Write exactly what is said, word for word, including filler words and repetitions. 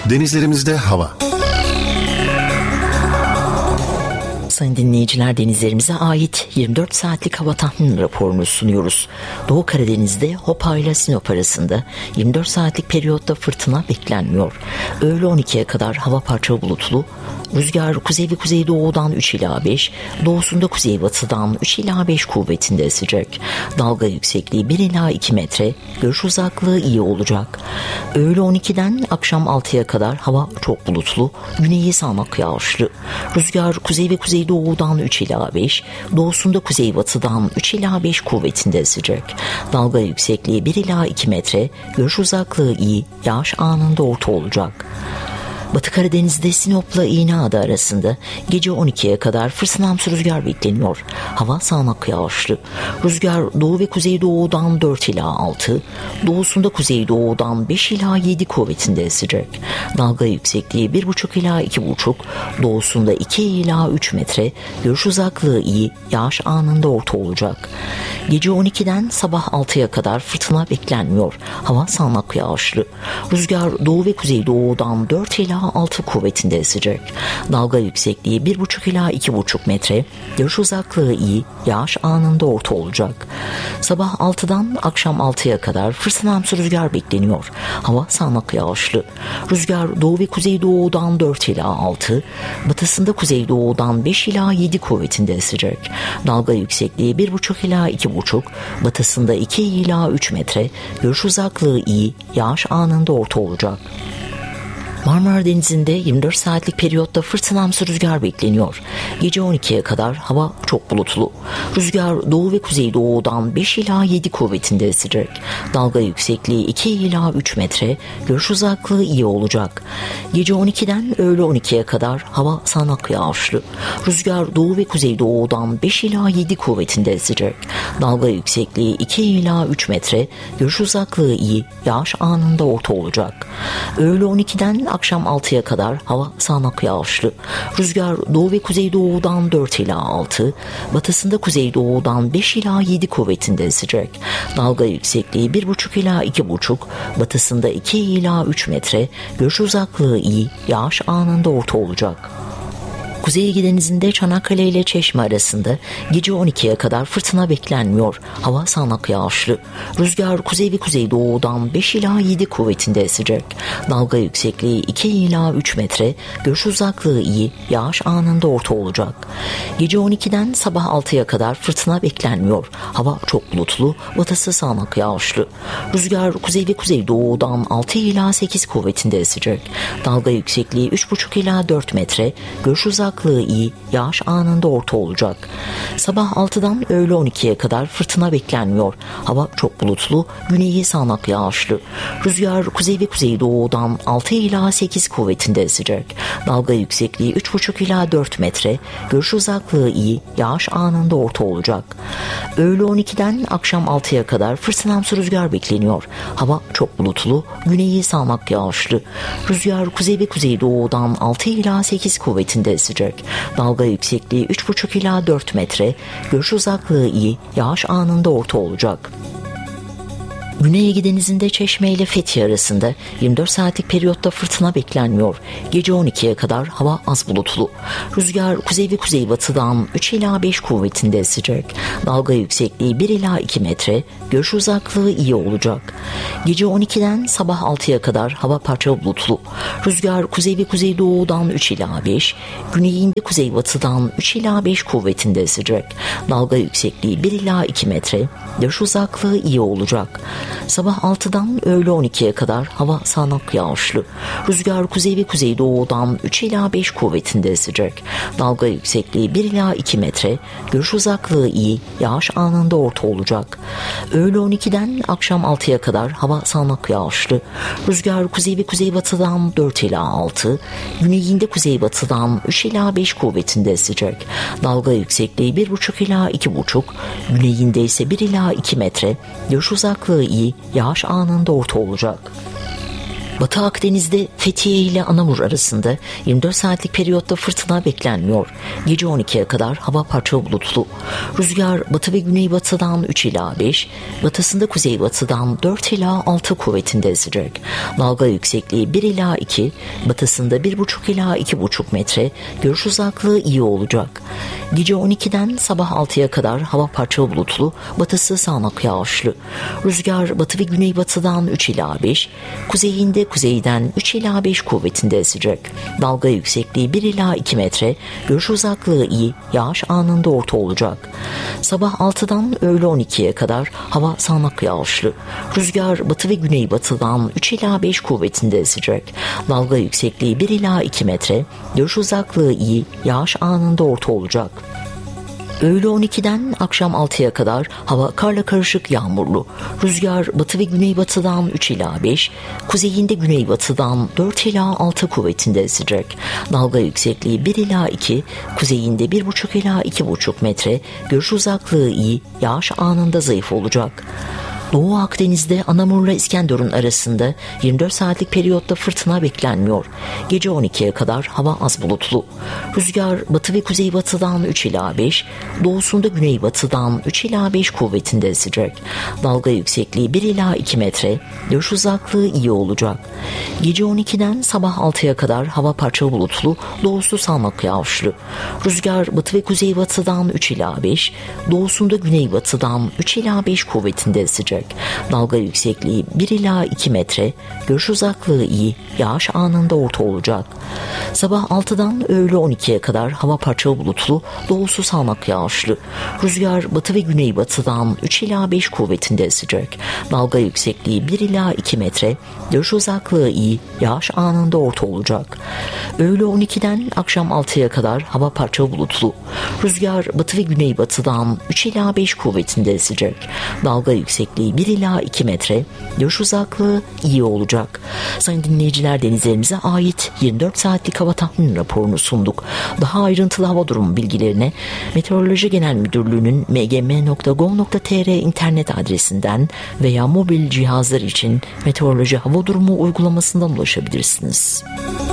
Denizlerimizde hava. Sayın dinleyiciler, denizlerimize ait yirmi dört saatlik hava tahmin raporunu sunuyoruz. Doğu Karadeniz'de Hopa ile Sinop arasında yirmi dört saatlik periyotta fırtına beklenmiyor. Öğle on ikiye kadar hava parça bulutlu. Rüzgar kuzey ve kuzeydoğudan üç ila beş, doğusunda kuzeybatıdan üç ila beş kuvvetinde esecek. Dalga yüksekliği bir ila iki metre, görüş uzaklığı iyi olacak. Öğle on ikiden akşam altıya kadar hava çok bulutlu, güneyi sağanak yağışlı. Rüzgar kuzey ve kuzeydoğudan üç ila beş, doğusunda kuzeybatıdan üç ila beş kuvvetinde esecek. Dalga yüksekliği bir ila iki metre, görüş uzaklığı iyi, yağış anında orta olacak. Batı Karadeniz'de Sinop'la İğneada arasında gece on ikiye kadar fırtınamsı rüzgar bekleniyor. Hava sağanak yağışlı. Rüzgar doğu ve kuzeydoğudan dört ila altı, doğusunda kuzeydoğudan beş ila yedi kuvvetinde esecek. Dalga yüksekliği bir buçuk ila iki buçuk, doğusunda iki ila üç metre, görüş uzaklığı iyi, yağış anında orta olacak. Gece on ikiden sabah altıya kadar fırtına beklenmiyor. Hava sağanak yağışlı. Rüzgar doğu ve kuzeydoğudan dört ila altı kuvvetinde esecek. Dalga yüksekliği bir buçuk ila iki buçuk metre, görüş uzaklığı iyi, yağış anında orta olacak. Sabah altıdan akşam altıya kadar fırtınamsı rüzgar bekleniyor. Hava sağanak yağışlı. Rüzgar doğu ve kuzeydoğudan dört ila altı, batısında kuzeydoğudan beş ila yedi kuvvetinde esecek. Dalga yüksekliği bir buçuk ila iki buçuk, batısında iki ila üç metre, görüş uzaklığı iyi, yağış anında orta olacak. Marmara Denizi'nde yirmi dört saatlik periyotta fırtınamsı rüzgar bekleniyor. Gece on ikiye kadar hava çok bulutlu. Rüzgar doğu ve kuzeydoğudan beş ila yedi kuvvetinde esecek. Dalga yüksekliği iki ila üç metre, görüş uzaklığı iyi olacak. Gece on ikiden öğle on ikiye kadar hava sağanak yağışlı. Rüzgar doğu ve kuzeydoğudan beş ila yedi kuvvetinde esecek. Dalga yüksekliği iki ila üç metre, görüş uzaklığı iyi, yağış anında orta olacak. Öğle on ikiden akşam altıya kadar hava sağanak yağışlı. Rüzgar doğu ve kuzeydoğudan dört ila altı, batısında kuzeydoğudan beş ila yedi kuvvetinde esecek. Dalga yüksekliği bir buçuk ila iki buçuk, batısında iki ila üç metre, görüş uzaklığı iyi, yağış anında orta olacak. Kuzey Ege Denizi'nde Çanakkale ile Çeşme arasında gece on ikiye kadar fırtına beklenmiyor. Hava sağanak yağışlı. Rüzgar kuzey ve kuzeydoğudan beş ila yedi kuvvetinde esecek. Dalga yüksekliği iki ila üç metre, görüş uzaklığı iyi, yağış anında orta olacak. Gece on ikiden sabah altıya kadar fırtına beklenmiyor. Hava çok bulutlu, batısı sağanak yağışlı. Rüzgar kuzey ve kuzeydoğudan altı ila sekiz kuvvetinde esecek. Dalga yüksekliği üç buçuk ila dört metre, görüş uzaklığı iyi, yağış anında orta olacak. Sabah altıdan öğle on ikiye kadar fırtına beklenmiyor. Hava çok bulutlu, güneyi sağanak yağışlı. Rüzgar kuzey ve kuzeydoğudan altı ila sekiz kuvvetinde esecek. Dalga yüksekliği üç buçuk ila dört metre, görüş uzaklığı iyi, yağış anında orta olacak. Öğle on ikiden akşam altıya kadar fırtınamsı rüzgar bekleniyor. Hava çok bulutlu, güneyi sağanak yağışlı. Rüzgar kuzey ve kuzeydoğudan altı ila sekiz kuvvetinde esecek. Dalga yüksekliği üç buçuk ila dört metre, görüş uzaklığı iyi, yağış anında orta olacak. Güney Ege Denizi'nde Çeşme ile Fethiye arasında yirmi dört saatlik periyotta fırtına beklenmiyor. Gece on ikiye kadar hava az bulutlu. Rüzgar kuzey ve kuzeybatıdan üç ila beş kuvvetinde esecek. Dalga yüksekliği bir ila iki metre, görüş uzaklığı iyi olacak. Gece on ikiden sabah altıya kadar hava parça bulutlu. Rüzgar kuzey ve kuzeydoğudan üç ila beş, güneyinde kuzeybatıdan üç ila beş kuvvetinde esecek. Dalga yüksekliği bir ila iki metre, görüş uzaklığı iyi olacak. Sabah altıdan öğle on ikiye kadar hava sağanak yağışlı. Rüzgar kuzey ve kuzeydoğudan üç ila beş kuvvetinde esecek. Dalga yüksekliği bir ila iki metre, görüş uzaklığı iyi, yağış anında orta olacak. Öğle on ikiden akşam altıya kadar hava sağanak yağışlı. Rüzgar kuzey ve kuzeybatıdan dört ila altı, güneyinde kuzeybatıdan üç ila beş kuvvetinde esecek. Dalga yüksekliği bir buçuk ila iki buçuk, güneyinde ise bir ila iki metre, görüş uzaklığı iyi, yağış anında orta olacak. Batı Akdeniz'de Fethiye ile Anamur arasında yirmi dört saatlik periyotta fırtına beklenmiyor. Gece on ikiye kadar hava parça bulutlu. Rüzgar batı ve güneybatıdan üç ila beş, batısında kuzeybatıdan dört ila altı kuvvetinde esecek. Dalga yüksekliği bir ila iki, batısında bir buçuk ila iki buçuk metre, görüş uzaklığı iyi olacak. Gece on ikiden sabah altıya kadar hava parça bulutlu, batısı sağanak yağışlı. Rüzgar batı ve güneybatıdan üç ila beş, kuzeyinde kuzeyden üç ila beş kuvvetinde esecek. Dalga yüksekliği bir ila iki metre, görüş uzaklığı iyi, yağış anında orta olacak. Sabah altıdan öğle on ikiye kadar hava sağanak yağışlı. Rüzgar batı ve güneybatıdan üç ila beş kuvvetinde esecek. Dalga yüksekliği bir ila iki metre, görüş uzaklığı iyi, yağış anında orta olacak. Öğle on ikiden akşam altıya kadar hava karla karışık yağmurlu. Rüzgar batı ve güneybatıdan üç ila beş, kuzeyinde güneybatıdan dört ila altı kuvvetinde esecek. Dalga yüksekliği bir ila iki, kuzeyinde bir buçuk ila iki buçuk metre, görüş uzaklığı iyi, yağış anında zayıf olacak. Doğu Akdeniz'de Anamur'la İskenderun arasında yirmi dört saatlik periyotta fırtına beklenmiyor. Gece on ikiye kadar hava az bulutlu. Rüzgar batı ve kuzeybatıdan üç ila beş, doğusunda güneybatıdan üç ila beş kuvvetinde esecek. Dalga yüksekliği bir ila iki metre, görüş uzaklığı iyi olacak. Gece on ikiden sabah altıya kadar hava parça bulutlu, doğusu sağanak yağışlı. Rüzgar batı ve kuzeybatıdan üç ila beş, doğusunda güneybatıdan üç ila beş kuvvetinde esecek. Dalga yüksekliği bir ila iki metre, görüş uzaklığı iyi, yağış anında orta olacak. Sabah altıdan öğle on ikiye kadar hava parça bulutlu, doğusu sağanak yağışlı. Rüzgar batı ve güneybatıdan üç ila beş kuvvetinde esecek. Dalga yüksekliği bir ila iki metre, görüş uzaklığı iyi, yağış anında orta olacak. Öğle on ikiden akşam altıya kadar hava parça bulutlu. Rüzgar batı ve güneybatıdan üç ila beş kuvvetinde esecek. Dalga yüksekliği bir ila iki metre, görüş uzaklığı iyi olacak. Sayın dinleyiciler, denizlerimize ait yirmi dört saatlik hava tahmin raporunu sunduk. Daha ayrıntılı hava durumu bilgilerine Meteoroloji Genel Müdürlüğü'nün m g m nokta gov nokta t r internet adresinden veya mobil cihazlar için meteoroloji hava durumu uygulamasından ulaşabilirsiniz.